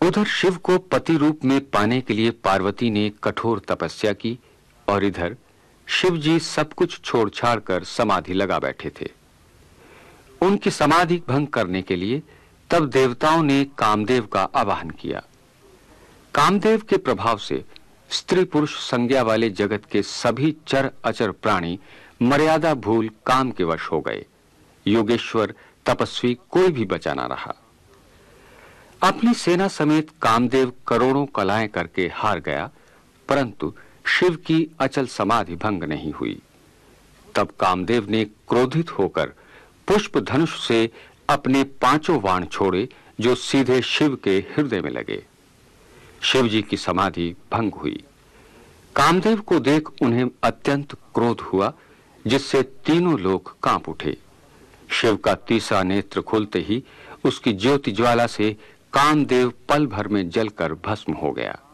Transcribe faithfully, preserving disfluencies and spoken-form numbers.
उधर शिव को पति रूप में पाने के लिए पार्वती ने कठोर तपस्या की और इधर शिव जी सब कुछ छोड़ छाड़ कर समाधि लगा बैठे थे। उनकी समाधि भंग करने के लिए तब देवताओं ने कामदेव का आवाहन किया। कामदेव के प्रभाव से स्त्री पुरुष संज्ञा वाले जगत के सभी चर अचर प्राणी मर्यादा भूल काम के वश हो गए। योगेश्वर तपस्वी कोई भी बचा ना रहा। अपनी सेना समेत कामदेव करोड़ों कलाएं करके हार गया, परंतु शिव की अचल समाधि भंग नहीं हुई। तब कामदेव ने क्रोधित होकर पुष्प धनुष से अपने पांचों बाण छोड़े, जो सीधे शिव के हृदय में लगे। शिव जी की समाधि भंग हुई। कामदेव को देख उन्हें अत्यंत क्रोध हुआ, जिससे तीनों लोग कांप उठे। शिव का तीसरा नेत्र खुलते ही उसकी ज्योति ज्वाला से कामदेव पल भर में जलकर भस्म हो गया।